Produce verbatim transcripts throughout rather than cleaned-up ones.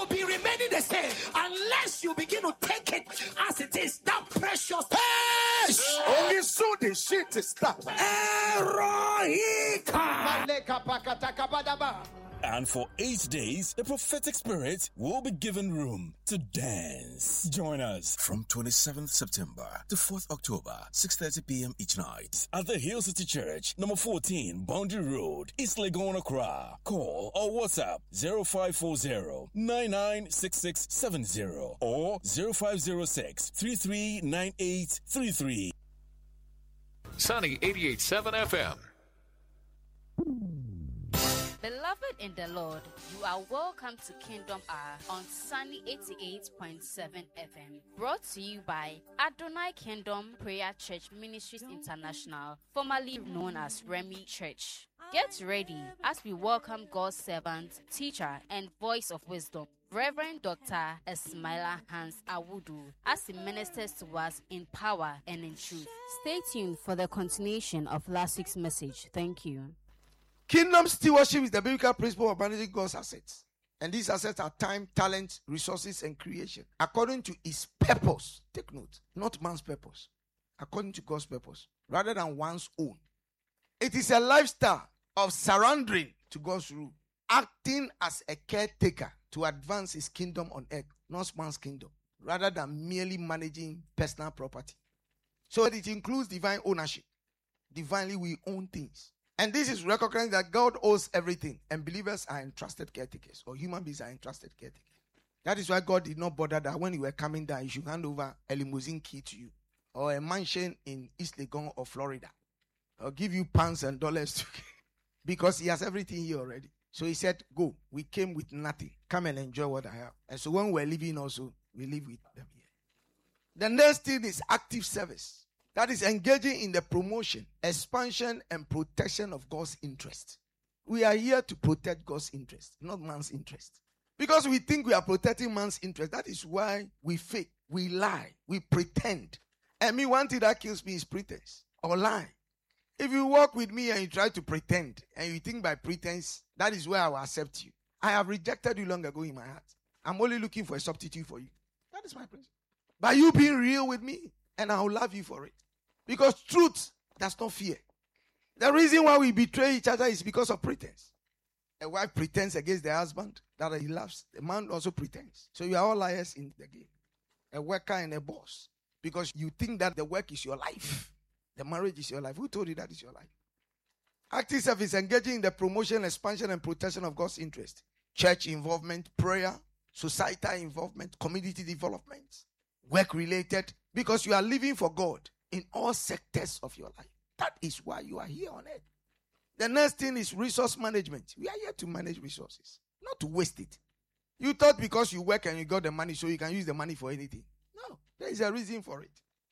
will be remaining the same unless you begin to take it as it is. That precious. Hey! Only so the shit is stop. And for eight days, the prophetic spirit will be given room to dance. Join us from twenty-seventh September to fourth October, six thirty p.m. each night at the Hill City Church, number fourteen, Boundary Road, East Legon, Accra. Call or WhatsApp zero five four zero, nine nine six six seven zero or zero five zero six, three three nine eight three three. Sunny eighty-eight point seven F M. Beloved in the Lord, you are welcome to Kingdom Hour on Sunny eighty-eight point seven F M. Brought to you by Adonai Kingdom Prayer Church Ministries International, formerly known as Remy Church. Get ready as we welcome God's servant, teacher, and voice of wisdom, Reverend Doctor Esmaila Hans Awudu, as he ministers to us in power and in truth. Stay tuned for the continuation of last week's message. Thank you. Kingdom stewardship is the biblical principle of managing God's assets. And these assets are time, talent, resources, and creation. According to his purpose. Take note. Not man's purpose. According to God's purpose. Rather than one's own. It is a lifestyle of surrendering to God's rule. Acting as a caretaker to advance his kingdom on earth. Not man's kingdom. Rather than merely managing personal property. So it includes divine ownership. Divinely we own things. And this is recognizing that God owes everything. And believers are entrusted caretakers. Or human beings are entrusted caretakers. That is why God did not bother that when you were coming down, you should hand over a limousine key to you. Or a mansion in East Legon or Florida. Or give you pounds and dollars. To because he has everything here already. So he said, go. We came with nothing. Come and enjoy what I have. And so when we're leaving also, we live with them here. The next thing is active service. That is engaging in the promotion, expansion, and protection of God's interest. We are here to protect God's interest, not man's interest. Because we think we are protecting man's interest. That is why we fake, we lie, we pretend. And me, one thing that kills me is pretense or lie. If you walk with me and you try to pretend, and you think by pretense, that is where I will accept you. I have rejected you long ago in my heart. I'm only looking for a substitute for you. That is my principle. By you being real with me, and I will love you for it. Because truth does not fear. The reason why we betray each other is because of pretense. A wife pretends against the husband that he loves. The man also pretends. So you are all liars in the game. A worker and a boss. Because you think that the work is your life. The marriage is your life. Who told you that is your life? Active service, engaging in the promotion, expansion, and protection of God's interest. Church involvement, prayer, societal involvement, community development, work-related. Because you are living for God in all sectors of your life. That is why you are here on earth. The next thing is resource management. We are here to manage resources, not to waste it. You thought because you work and you got the money so you can use the money for anything. No, there is a reason for it.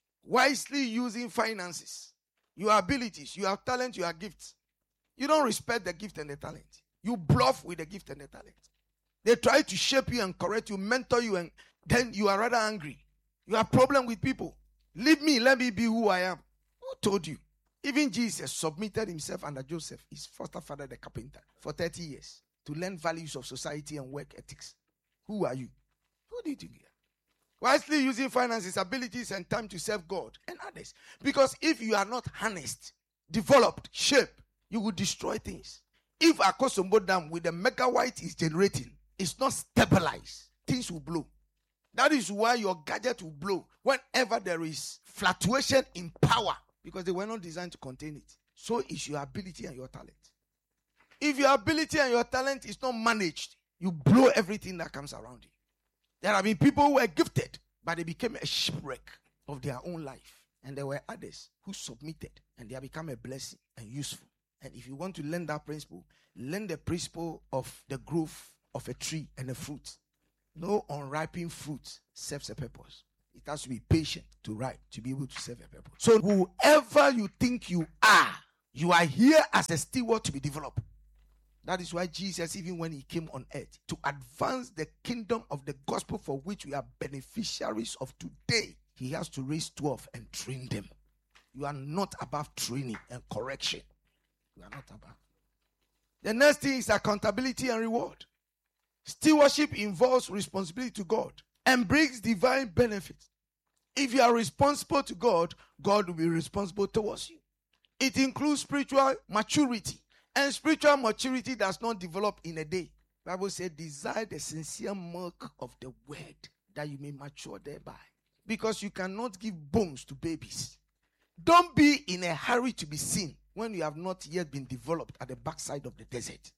Wisely using finances, your abilities, your talent, your gifts. You don't respect the gift and the talent. You bluff with the gift and the talent. They try to shape you and correct you, mentor you, and then you are rather angry. You have problem with people. Leave me, let me be who I am. Who told you? Even Jesus submitted himself under Joseph, his foster father, the carpenter, for thirty years to learn values of society and work ethics. Who are you? Who do you think you are? Wisely using finances, abilities, and time to serve God and others. Because if you are not harnessed, developed, shaped, you will destroy things. If Akosombo Dam with the megawatt is generating, it's not stabilized, things will blow. That is why your gadget will blow whenever there is fluctuation in power, because they were not designed to contain it. So is your ability and your talent. If your ability and your talent is not managed, you blow everything that comes around you. There have been people who were gifted, but they became a shipwreck of their own life. And there were others who submitted, and they have become a blessing and useful. And if you want to learn that principle, learn the principle of the growth of a tree and a fruit. No unripened fruit serves a purpose. It has to be patient to ripe to be able to serve a purpose. So whoever you think you are, you are here as a steward to be developed. That is why Jesus, even when he came on earth, to advance the kingdom of the gospel for which we are beneficiaries of today, he has to raise twelve and train them. You are not above training and correction. You are not above. The next thing is accountability and reward. Stewardship involves responsibility to God and brings divine benefits. If you are responsible to God, God will be responsible towards you. It includes spiritual maturity. And spiritual maturity does not develop in a day. The Bible says, desire the sincere milk of the word, that you may mature thereby. Because you cannot give bones to babies. Don't be in a hurry to be seen when you have not yet been developed at the backside of the desert.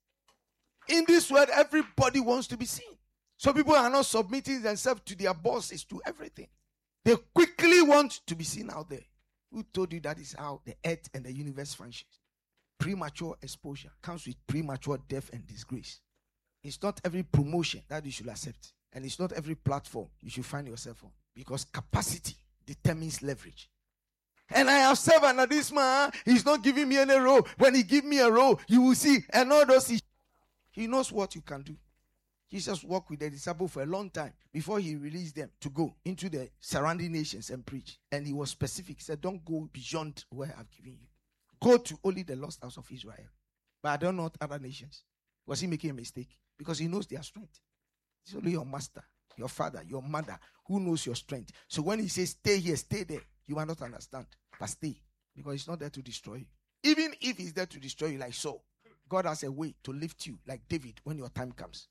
In this world, everybody wants to be seen. So people are not submitting themselves to their bosses, to everything. They quickly want to be seen out there. Who told you that is how the earth and the universe functions? Premature exposure comes with premature death and disgrace. It's not every promotion that you should accept. And it's not every platform you should find yourself on. Because capacity determines leverage. And I have served under this man. He's not giving me any role. When he give me a role, you will see. And all those, he, he knows what you can do. Jesus walked with the disciples for a long time before he released them to go into the surrounding nations and preach. And he was specific. He said, don't go beyond where I've given you. Go to only the lost house of Israel. But I don't know other nations. Was he making a mistake? Because he knows their strength. It's only your master, your father, your mother who knows your strength. So when he says stay here, stay there, you might not understand. But stay. Because he's not there to destroy you. Even if he's there to destroy you like Saul, God has a way to lift you like David when your time comes.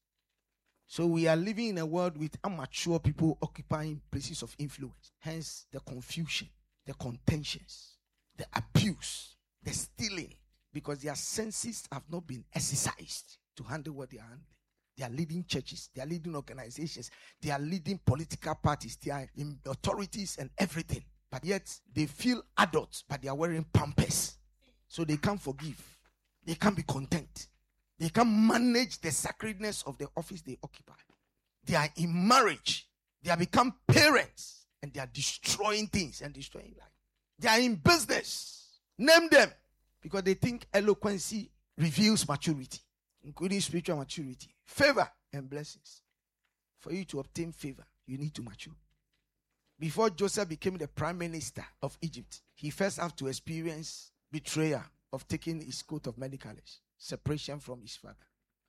So we are living in a world with immature people occupying places of influence. Hence the confusion, the contentions, the abuse, the stealing. Because their senses have not been exercised to handle what they are handling. They are leading churches. They are leading organizations. They are leading political parties. They are in authorities and everything. But yet they feel adults, but they are wearing pampers. So they can't forgive. They can't be content. They can't manage the sacredness of the office they occupy. They are in marriage. They have become parents. And they are destroying things and destroying life. They are in business. Name them. Because they think eloquency reveals maturity, including spiritual maturity, favor and blessings. For you to obtain favor, you need to mature. Before Joseph became the prime minister of Egypt, he first had to experience betrayal of taking his coat of many colors, separation from his father.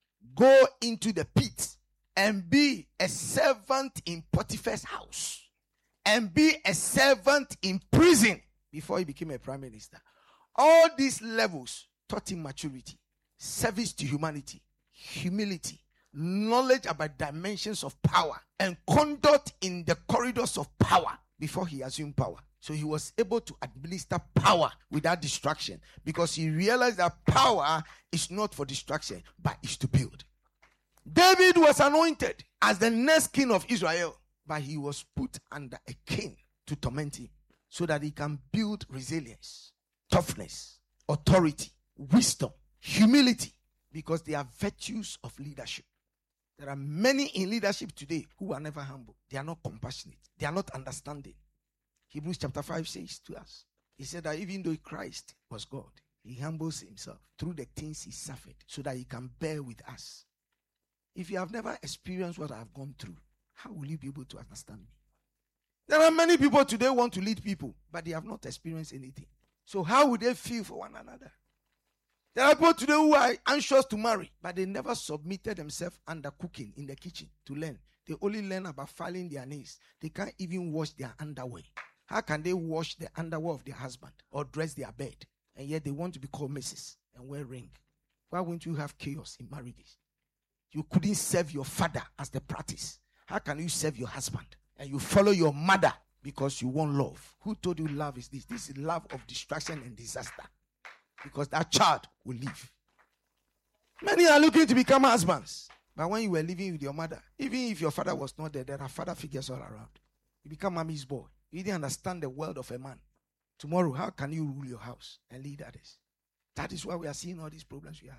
Go into the pit and be a servant in Potiphar's house and be a servant in prison before he became a prime minister. All these levels taught him maturity, service to humanity, humility, knowledge about dimensions of power, and conduct in the corridors of power before he assumed power. So he was able to administer power without distraction because he realized that power is not for distraction, but is to build. David was anointed as the next king of Israel, but he was put under a king to torment him so that he can build resilience, toughness, authority, wisdom, humility, because they are virtues of leadership. There are many in leadership today who are never humble. They are not compassionate. They are not understanding. Hebrews chapter five says to us, he said that even though Christ was God, he humbles himself through the things he suffered so that he can bear with us. If you have never experienced what I have gone through, how will you be able to understand me? There are many people today who want to lead people, but they have not experienced anything. So how would they feel for one another? There are people today who are anxious to marry, but they never submitted themselves under cooking in the kitchen to learn. They only learn about filing their nails. They can't even wash their underwear. How can they wash the underwear of their husband or dress their bed? And yet they want to be called Missus and wear ring. Why won't you have chaos in marriages? You couldn't serve your father as the practice. How can you serve your husband? And you follow your mother because you want love. Who told you love is this? This is love of distraction and disaster. Because that child will leave. Many are looking to become husbands. But when you were living with your mother, even if your father was not there, there are father figures all around. You become mommy's boy. You didn't understand the world of a man. Tomorrow, how can you rule your house and lead others? That is why we are seeing all these problems we have.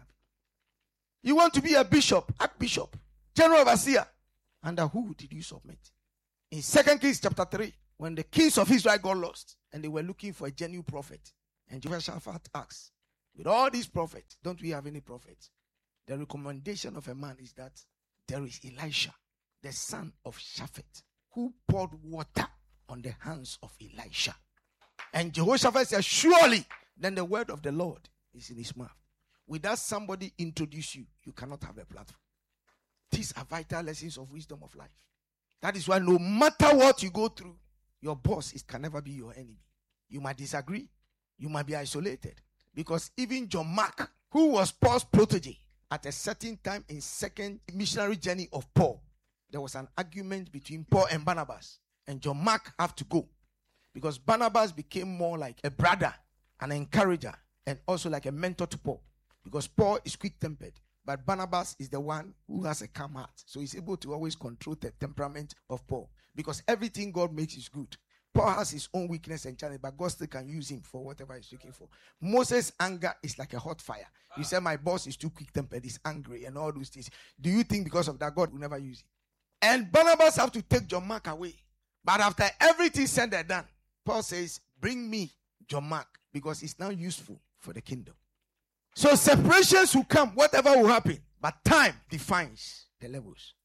You want to be a bishop, archbishop, general overseer. Under who did you submit? In Second Kings chapter three, when the kings of Israel got lost and they were looking for a genuine prophet, and Jehoshaphat asked, with all these prophets, don't we have any prophets? The recommendation of a man is that there is Elisha, the son of Shaphat, who poured water on the hands of Elisha. And Jehoshaphat said, surely, then the word of the Lord is in his mouth. Without somebody introduce you, you cannot have a platform. These are vital lessons of wisdom of life. That is why no matter what you go through, your boss is, can never be your enemy. You might disagree. You might be isolated. Because even John Mark, who was Paul's protege, at a certain time in second missionary journey of Paul, there was an argument between Paul and Barnabas. And John Mark had to go. Because Barnabas became more like a brother, an encourager, and also like a mentor to Paul. Because Paul is quick-tempered. But Barnabas is the one who has a calm heart. So he's able to always control the temperament of Paul. Because everything God makes is good. Paul has his own weakness and challenge, but God still can use him for whatever he's looking for. Moses' anger is like a hot fire. You say, my boss is too quick-tempered, he's angry, and all those things. Do you think because of that, God will never use him? And Barnabas have to take John Mark away. But after everything said and done, Paul says, bring me John Mark, because it's now useful for the kingdom. So separations will come, whatever will happen. But time defines the levels.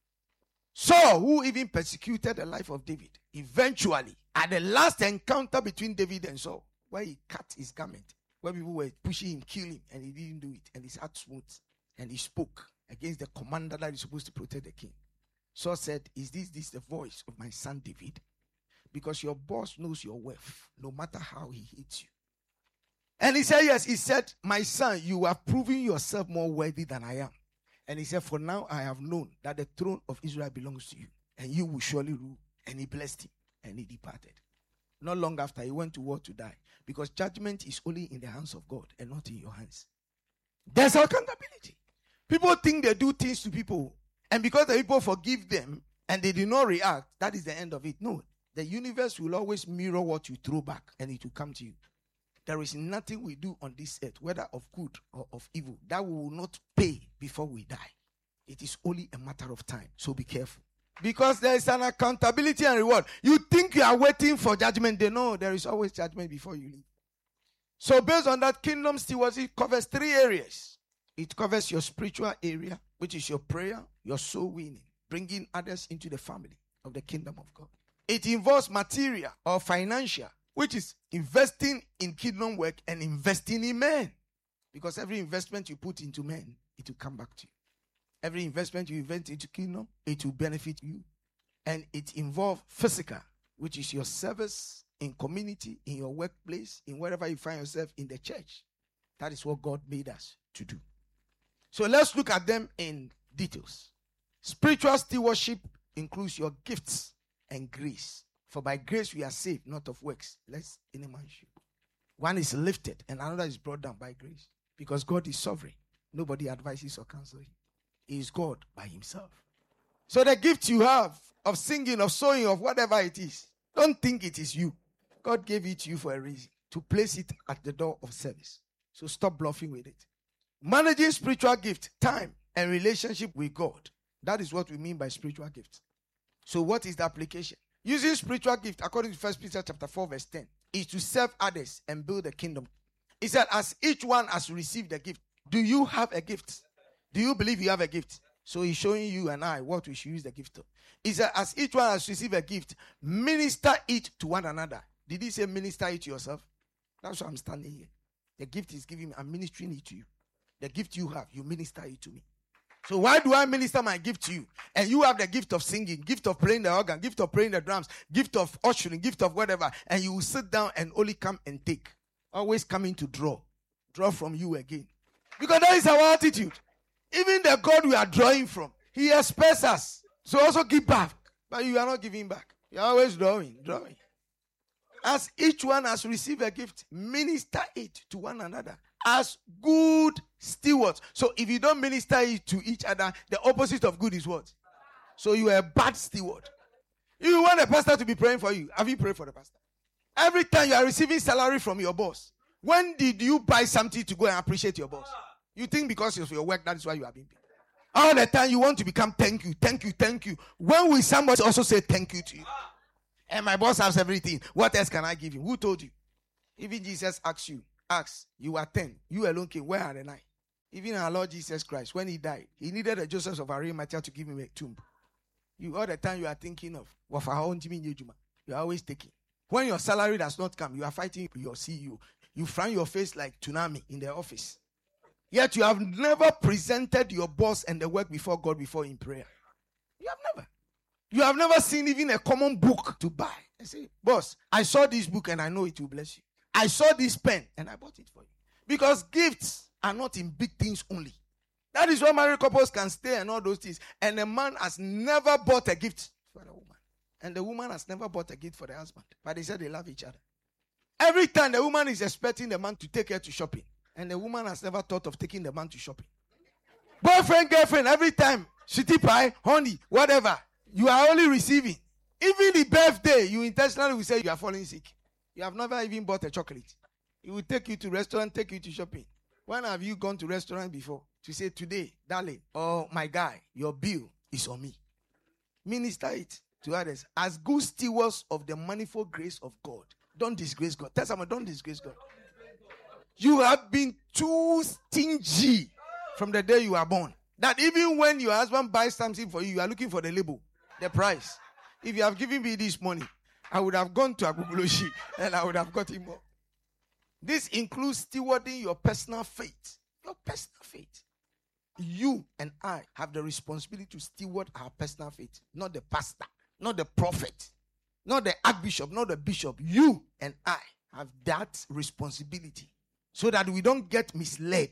Saul, who even persecuted the life of David, eventually, at the last encounter between David and Saul, where he cut his garment, where people were pushing him, kill him, and he didn't do it, and his heart smote, and he spoke against the commander that is supposed to protect the king. Saul said, is this, this the voice of my son David? Because your boss knows your worth, no matter how he hates you. And he said, yes, he said, my son, you are proving yourself more worthy than I am. And he said, for now I have known that the throne of Israel belongs to you, and you will surely rule. And he blessed him, and he departed. Not long after, he went to war to die, because judgment is only in the hands of God and not in your hands. There's accountability. People think they do things to people, and because the people forgive them, and they do not react, that is the end of it. No, the universe will always mirror what you throw back, and it will come to you. There is nothing we do on this earth, whether of good or of evil, that we will not pay before we die. It is only a matter of time. So be careful. Because there is an accountability and reward. You think you are waiting for judgment. They know there is always judgment before you leave. So based on that, kingdom stewardship covers three areas. It covers your spiritual area, which is your prayer, your soul winning, bringing others into the family of the kingdom of God. It involves material or financial, which is investing in kingdom work and investing in men. Because every investment you put into men, it will come back to you. Every investment you invest into kingdom, it will benefit you. And it involves physical, which is your service in community, in your workplace, in wherever you find yourself in the church. That is what God made us to do. So let's look at them in details. Spiritual stewardship includes your gifts and grace. For by grace we are saved, not of works, lest any man should. One is lifted and another is brought down by grace. Because God is sovereign. Nobody advises or counsels him. He is God by himself. So the gift you have of singing, of sowing, of whatever it is, don't think it is you. God gave it to you for a reason. To place it at the door of service. So stop bluffing with it. Managing spiritual gift, time, and relationship with God. That is what we mean by spiritual gift. So what is the application? Using spiritual gift, according to First Peter chapter four, verse ten, is to serve others and build a kingdom. He said, as each one has received a gift, do you have a gift? Do you believe you have a gift? So he's showing you and I what we should use the gift of. He said, as each one has received a gift, minister it to one another. Did he say minister it to yourself? That's why I'm standing here. The gift is giving me, I'm ministering it to you. The gift you have, you minister it to me. So why do I minister my gift to you? And you have the gift of singing, gift of playing the organ, gift of playing the drums, gift of ushering, gift of whatever. And you will sit down and only come and take. Always coming to draw. Draw from you again. Because that is our attitude. Even the God we are drawing from, he expects us. So also give back. But you are not giving back. You are always drawing, drawing. As each one has received a gift, minister it to one another as good stewards. So if you don't minister it to each other, the opposite of good is what? So you are a bad steward. You want a pastor to be praying for you. Have you prayed for the pastor? Every time you are receiving salary from your boss, when did you buy something to go and appreciate your boss? You think because of your work, that is why you are being paid. All the time you want to become thank you, thank you, thank you. When will somebody also say thank you to you? And my boss has everything. What else can I give him? Who told you? Even Jesus asks you, asks, you are ten. You alone came. Where are the nine? Even our Lord Jesus Christ, when he died, he needed a Joseph of Arimathea to give him a tomb. You all the time you are thinking of what our own Jimmy Njuma. You are always taking. When your salary does not come, you are fighting your C E O. You frown your face like tsunami in the office. Yet you have never presented your boss and the work before God before in prayer. You have never. You have never seen even a common book to buy. I say, boss, I saw this book and I know it will bless you. I saw this pen and I bought it for you. Because gifts are not in big things only. That is why married couples can stay and all those things. And a man has never bought a gift for the woman. And the woman has never bought a gift for the husband. But they said they love each other. Every time the woman is expecting the man to take her to shopping. And the woman has never thought of taking the man to shopping. Boyfriend, girlfriend, every time. Sweetie pie, honey, whatever. You are only receiving. Even the birthday, you intentionally will say you are falling sick. You have never even bought a chocolate. He will take you to restaurant, take you to shopping. When have you gone to restaurant before? To say, today, darling, oh my guy, your bill is on me. Minister it to others. As good stewards of the manifold grace of God. Don't disgrace God. Tell someone, don't disgrace God. You have been too stingy from the day you are born. That even when your husband buys something for you, you are looking for the label, the price. If you have given me this money, I would have gone to Agugloshi and I would have gotten more. This includes stewarding your personal faith. Your personal faith. You and I have the responsibility to steward our personal faith. Not the pastor, not the prophet, not the archbishop, not the bishop. You and I have that responsibility so that we don't get misled.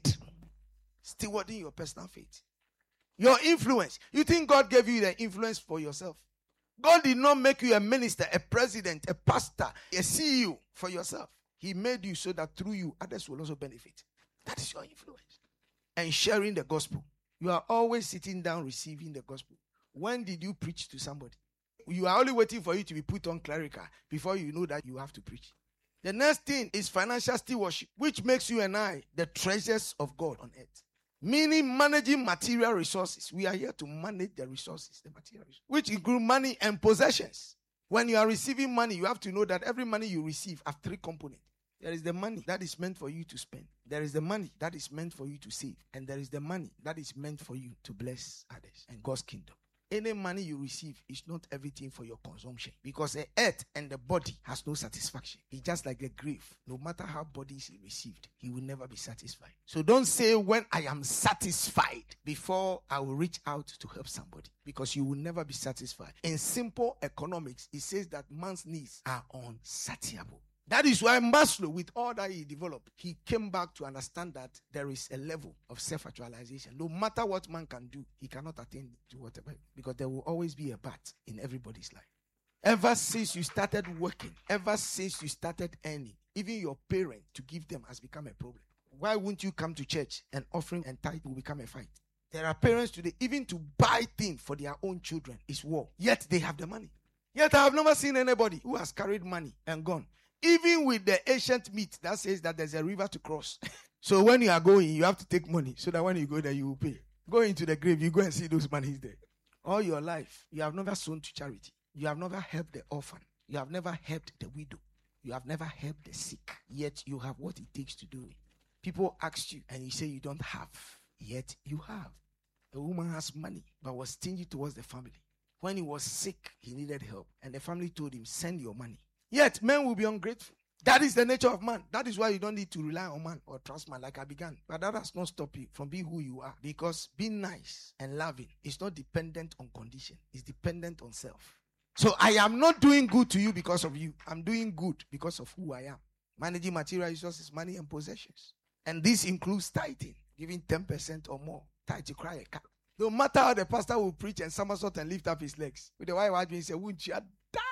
Stewarding your personal faith. Your influence. You think God gave you the influence for yourself? God did not make you a minister, a president, a pastor, a C E O for yourself. He made you so that through you, others will also benefit. That is your influence. And sharing the gospel. You are always sitting down receiving the gospel. When did you preach to somebody? You are only waiting for you to be put on clerical before you know that you have to preach. The next thing is financial stewardship, which makes you and I the treasures of God on earth. Meaning managing material resources. We are here to manage the resources, the materials, which include money and possessions. When you are receiving money, you have to know that every money you receive has three components. There is the money that is meant for you to spend. There is the money that is meant for you to save. And there is the money that is meant for you to bless others and God's kingdom. Any money you receive is not everything for your consumption. Because the earth and the body has no satisfaction. It's just like a grave. No matter how body is received, he will never be satisfied. So don't say when I am satisfied before I will reach out to help somebody. Because you will never be satisfied. In simple economics, it says that man's needs are unsatiable. That is why Maslow, with all that he developed, he came back to understand that there is a level of self-actualization. No matter what man can do, he cannot attain to whatever. Because there will always be a but in everybody's life. Ever since you started working, ever since you started earning, even your parent to give them has become a problem. Why won't you come to church and offering and tithe will become a fight? There are parents today, even to buy things for their own children is war. Yet they have the money. Yet I have never seen anybody who has carried money and gone. Even with the ancient myth that says that there's a river to cross. So when you are going, you have to take money so that when you go there, you will pay. Go into the grave, you go and see those monies there. All your life, you have never sown to charity. You have never helped the orphan. You have never helped the widow. You have never helped the sick. Yet you have what it takes to do it. People ask you and you say you don't have. Yet you have. A woman has money but was stingy towards the family. When he was sick, he needed help. And the family told him, send your money. Yet, men will be ungrateful. That is the nature of man. That is why you don't need to rely on man or trust man like I began. But that does not stop you from being who you are. Because being nice and loving is not dependent on condition. It's dependent on self. So I am not doing good to you because of you. I'm doing good because of who I am. Managing material resources, money and possessions. And this includes tithing. Giving ten percent or more. Tithe to cry a cat. No matter how the pastor will preach and somersault and lift up his legs. With the white white being said, won't you die?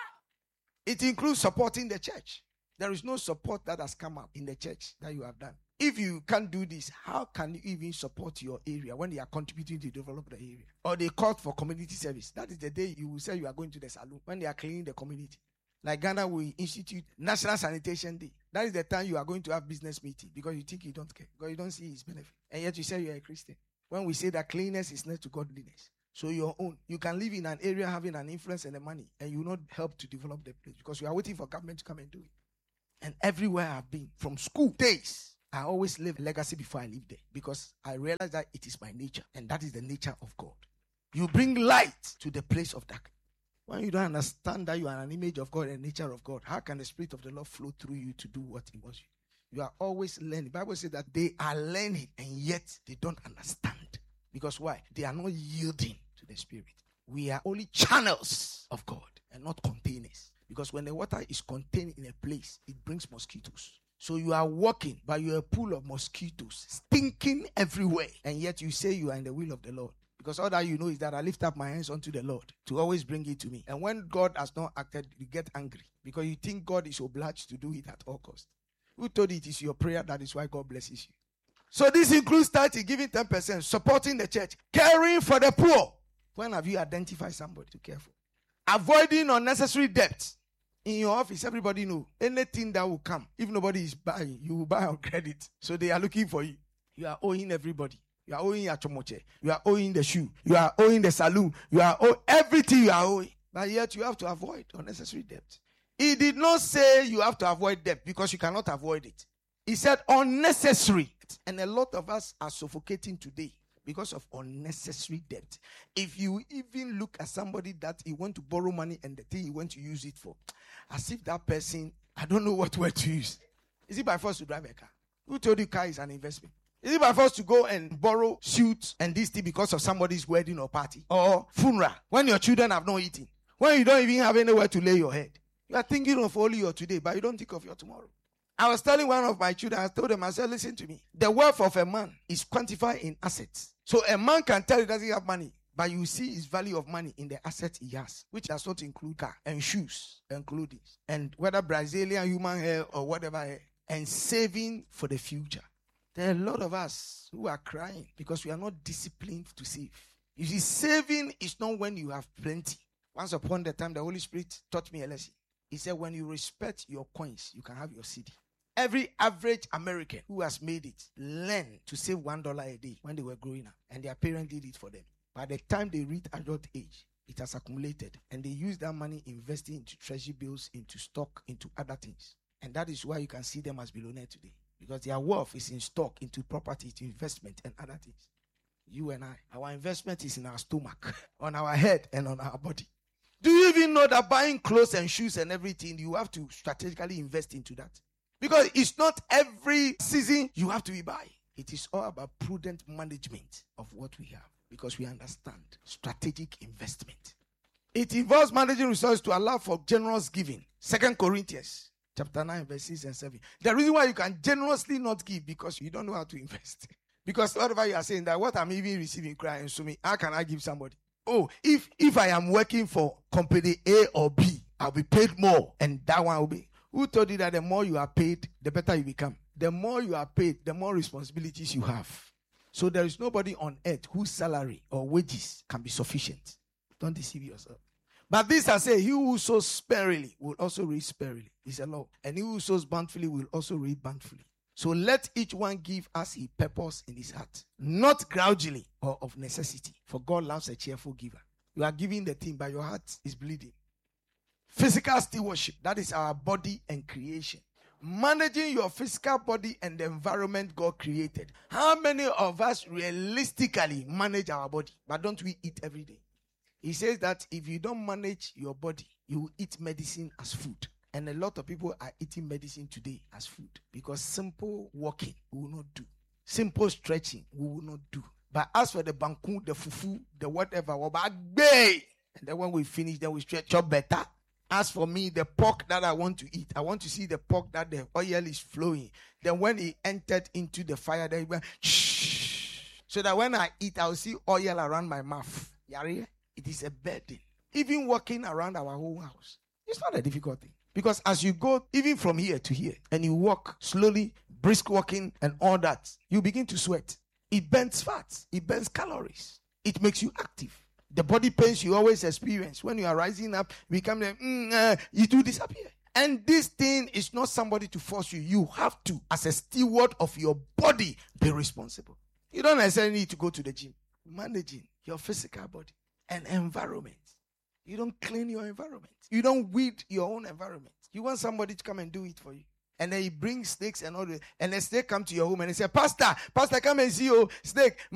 It includes supporting the church. There is no support that has come up in the church that you have done. If you can't do this, how can you even support your area when they are contributing to develop the area? Or they call for community service. That is the day you will say you are going to the salon when they are cleaning the community. Like Ghana will institute National Sanitation Day. That is the time you are going to have business meeting because you think you don't care. Because you don't see his benefit. And yet you say you are a Christian. When we say that cleanliness is next to godliness. So your own. You can live in an area having an influence and the money and you will not help to develop the place because you are waiting for government to come and do it. And everywhere I've been, from school days, I always live legacy before I leave there because I realize that it is my nature and that is the nature of God. You bring light to the place of darkness. When you don't understand that you are an image of God and nature of God, how can the Spirit of the Lord flow through you to do what He wants you? You are always learning. The Bible says that they are learning and yet they don't understand. Because why? They are not yielding to the Spirit. We are only channels of God and not containers. Because when the water is contained in a place, it brings mosquitoes. So you are walking, but you're a pool of mosquitoes, stinking everywhere. And yet you say you are in the will of the Lord. Because all that you know is that I lift up my hands unto the Lord to always bring it to me. And when God has not acted, you get angry. Because you think God is obliged to do it at all costs. Who told you it is your prayer that is why God blesses you? So this includes thirty, giving ten percent, supporting the church, caring for the poor. When have you identified somebody to care for? Avoiding unnecessary debt. In your office, everybody know anything that will come. If nobody is buying, you will buy on credit. So they are looking for you. You are owing everybody. You are owing your chomoche. You are owing the shoe. You are owing the saloon. You are owing everything you are owing. But yet you have to avoid unnecessary debt. He did not say you have to avoid debt because you cannot avoid it. He said unnecessary. And a lot of us are suffocating today because of unnecessary debt. If you even look at somebody that he want to borrow money and the thing he want to use it for, as if that person, I don't know what word to use. Is it by force to drive a car? Who told you car is an investment? Is it by force to go and borrow suits and this thing because of somebody's wedding or party or funeral when your children have not eaten? When you don't even have anywhere to lay your head. You are thinking of only your today, but you don't think of your tomorrow. I was telling one of my children, I told them, I said, listen to me. The wealth of a man is quantified in assets. So a man can tell he doesn't have money, but you see his value of money in the assets he has, which does not include car and shoes and clothing, and whether Brazilian human hair or whatever hair, and saving for the future. There are a lot of us who are crying because we are not disciplined to save. You see, saving is not when you have plenty. Once upon the time, the Holy Spirit taught me a lesson. He said, when you respect your coins, you can have your cedi. Every average American who has made it learned to save one dollar a day when they were growing up, and their parents did it for them. By the time they reach adult age, it has accumulated, and they use that money investing into treasury bills, into stock, into other things. And that is why you can see them as billionaires today, because their wealth is in stock, into property, into investment, and other things. You and I, our investment is in our stomach, on our head, and on our body. Do you even know that buying clothes and shoes and everything, you have to strategically invest into that? Because it's not every season you have to be buying. It is all about prudent management of what we have, because we understand strategic investment. It involves managing resources to allow for generous giving. Second Corinthians chapter nine, verse six and seven. The reason why you can generously not give, because you don't know how to invest. Because whatever you are saying, that what I'm even receiving, crying, so me, how can I give somebody? Oh, if if I am working for company A or B, I'll be paid more, and that one will be. Who told you that the more you are paid, the better you become? The more you are paid, the more responsibilities you have. So there is nobody on earth whose salary or wages can be sufficient. Don't deceive yourself. But this I say, he who sows sparingly will also reap sparingly. It's a law. And he who sows bountifully will also reap bountifully. So let each one give as he purpose in his heart, not grudgingly or of necessity, for God loves a cheerful giver. You are giving the thing, but your heart is bleeding. Physical stewardship, that is our body and creation. Managing your physical body and the environment God created. How many of us realistically manage our body, but don't we eat every day? He says that if you don't manage your body, you will eat medicine as food. And a lot of people are eating medicine today as food, because simple walking we will not do. Simple stretching we will not do. But as for the banku, the fufu, the whatever, and then when we finish, then we stretch up better. As for me, the pork that I want to eat, I want to see the pork that the oil is flowing. Then when it entered into the fire, then it went shh. So that when I eat, I'll see oil around my mouth. It is a burden. Even walking around our whole house, it's not a difficult thing. Because as you go, even from here to here, and you walk slowly, brisk walking and all that, you begin to sweat. It burns fat. It burns calories. It makes you active. The body pains you always experience, when you are rising up, you become like, mm, uh, it will disappear. And this thing is not somebody to force you. You have to, as a steward of your body, be responsible. You don't necessarily need to go to the gym. Managing your physical body and environment. You don't clean your environment. You don't weed your own environment. You want somebody to come and do it for you. And then he brings snakes and all that. And the snake come to your home and he say, Pastor, Pastor, come and see your snake.